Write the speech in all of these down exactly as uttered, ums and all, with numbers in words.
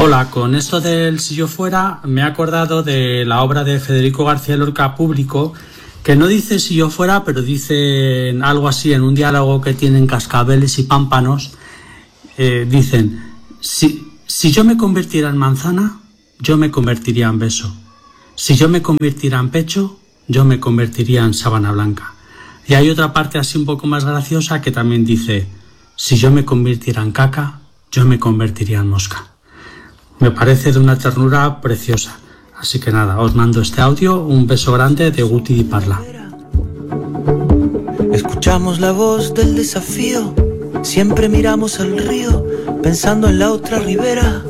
Hola, con esto del Si yo fuera me he acordado de la obra de Federico García Lorca Público, que no dice si yo fuera, pero dice algo así en un diálogo que tienen cascabeles y pámpanos. Eh, dicen, si, si yo me convirtiera en manzana, yo me convertiría en beso. Si yo me convirtiera en pecho, yo me convertiría en sábana blanca. Y hay otra parte así un poco más graciosa que también dice, si yo me convirtiera en caca, yo me convertiría en mosca. Me parece de una ternura preciosa. Así que nada, os mando este audio, un beso grande de Guti Di Parla. Escuchamos la voz del desafío, siempre miramos al río, pensando en la otra ribera.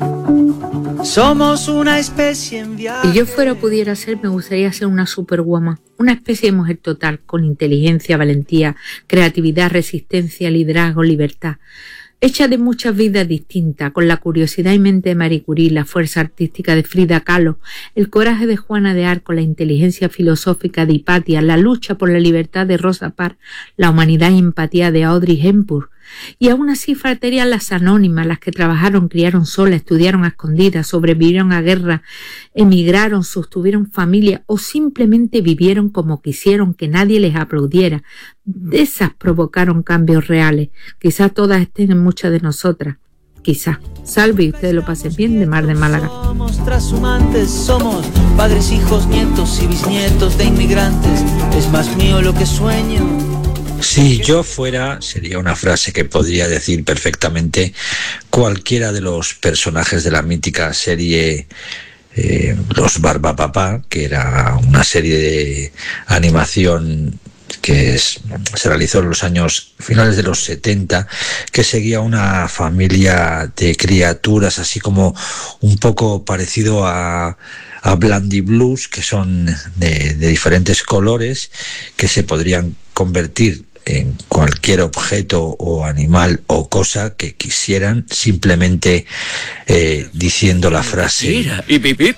Somos una especie en viaje. Si yo fuera o pudiera ser, me gustaría ser una superwoman, una especie de mujer total, con inteligencia, valentía, creatividad, resistencia, liderazgo, libertad. Hecha de muchas vidas distintas, con la curiosidad y mente de Marie Curie, la fuerza artística de Frida Kahlo, el coraje de Juana de Arco, la inteligencia filosófica de Hipatia, la lucha por la libertad de Rosa Parks, la humanidad y empatía de Audrey Hepburn. Y aún así faltarían las anónimas, las que trabajaron, criaron solas, estudiaron a escondidas, sobrevivieron a guerra, emigraron, sostuvieron familia o simplemente vivieron como quisieron, que nadie les aplaudiera. De esas provocaron cambios reales. Quizás todas estén en muchas de nosotras. Quizás. Salve y ustedes lo pasen bien, de Mar de Málaga. Somos trashumantes, somos padres, hijos, nietos y bisnietos de inmigrantes. Es más mío lo que sueño. Si yo fuera, sería una frase que podría decir perfectamente cualquiera de los personajes de la mítica serie eh, Los Barbapapá, que era una serie de animación que es, se realizó en los años finales de los setenta, que seguía una familia de criaturas así como un poco parecido a a Blandy Blues, que son de, de diferentes colores, que se podrían convertir en cualquier objeto o animal o cosa que quisieran, simplemente eh, diciendo la frase. Mira, y pipip.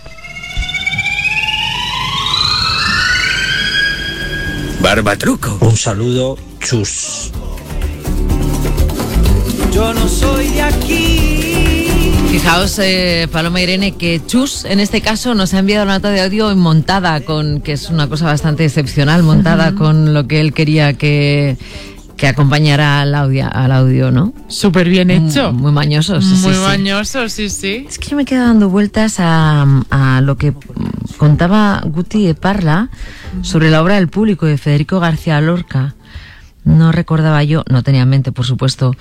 Barbatruco. Un saludo, chus. Yo no soy de aquí. Fijaos, eh, Paloma Irene, que Chus en este caso nos ha enviado una nota de audio montada, con que es una cosa bastante excepcional, montada uh-huh. con lo que él quería que, que acompañara al audio, al audio, ¿no? Súper bien hecho. Muy, muy mañoso, sí, Muy sí, mañoso, sí, sí. Es que yo me quedo dando vueltas a, a lo que contaba Guti Di Parla sobre la obra del Público de Federico García Lorca. No recordaba yo, no tenía en mente, por supuesto,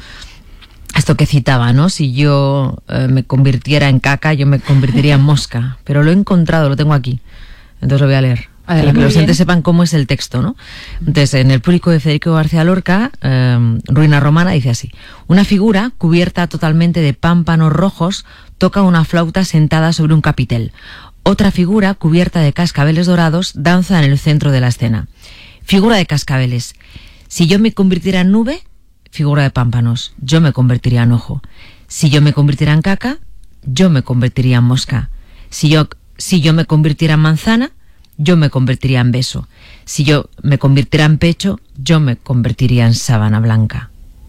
esto que citaba, ¿no? Si yo eh, me convirtiera en caca, yo me convertiría en mosca. Pero lo he encontrado, lo tengo aquí. Entonces lo voy a leer. Adelante, para que los oyentes sepan cómo es el texto, ¿no? Entonces, en el Público de Federico García Lorca, eh, Ruina Romana, dice así: una figura cubierta totalmente de pámpanos rojos toca una flauta sentada sobre un capitel. Otra figura cubierta de cascabeles dorados danza en el centro de la escena. Figura de cascabeles. Si yo me convirtiera en nube, figura de pámpanos, yo me convertiría en ojo. Si yo me convirtiera en caca, yo me convertiría en mosca. Si yo, si yo me convirtiera en manzana, yo me convertiría en beso. Si yo me convirtiera en pecho, yo me convertiría en sábana blanca.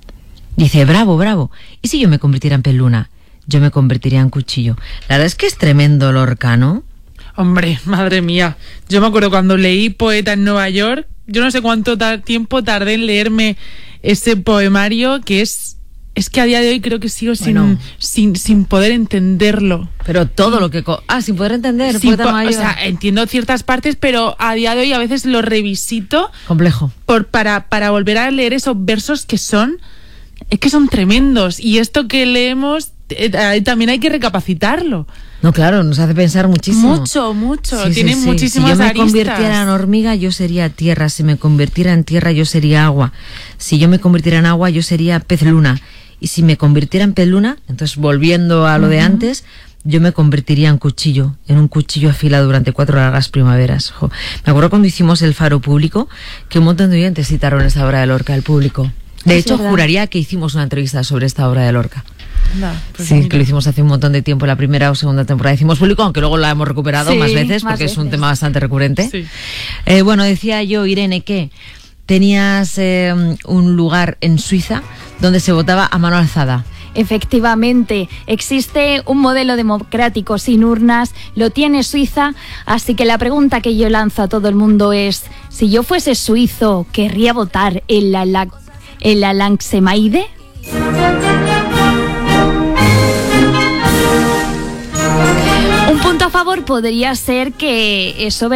Dice, bravo, bravo. ¿Y si yo me convirtiera en peluna? Yo me convertiría en cuchillo. La verdad es que es tremendo Lorca, ¿no? Hombre, madre mía. Yo me acuerdo cuando leí Poeta en Nueva York, yo no sé cuánto ta- tiempo tardé en leerme ese poemario, que es es que a día de hoy creo que sigo bueno. sin, sin sin poder entenderlo. Pero todo lo que... Co- ah, sin poder entender. Sin po- o sea, entiendo ciertas partes, pero a día de hoy a veces lo revisito. Complejo. Por, para, para volver a leer esos versos que son... Es que son tremendos. Y esto que leemos eh, también hay que recapacitarlo. No, claro, nos hace pensar muchísimo. Mucho, mucho. Sí, Tiene sí, sí. muchísimas aristas. Si yo me aristas. convirtiera en hormiga, yo sería tierra. Si me convirtiera en tierra, yo sería agua. Si yo me convirtiera en agua, yo sería pez luna. Y si me convirtiera en pez luna, entonces volviendo a lo uh-huh. de antes, yo me convertiría en cuchillo, en un cuchillo afilado durante cuatro largas primaveras. Jo. Me acuerdo cuando hicimos el Faro Público, que un montón de oyentes citaron esta obra de Lorca al público. De hecho, verdad. Juraría que hicimos una entrevista sobre esta obra de Lorca. No, pues sí, mira. Que lo hicimos hace un montón de tiempo, la primera o segunda temporada hicimos Público, aunque luego la hemos recuperado sí, más veces, más porque veces. Es un tema bastante recurrente. Sí. Eh, bueno, decía yo, Irene, que tenías eh, un lugar en Suiza donde se votaba a mano alzada. Efectivamente, existe un modelo democrático sin urnas, lo tiene Suiza, así que la pregunta que yo lanzo a todo el mundo es, si yo fuese suizo, ¿querría votar en la, la, en la Langsemaide? Un punto a favor podría ser que eso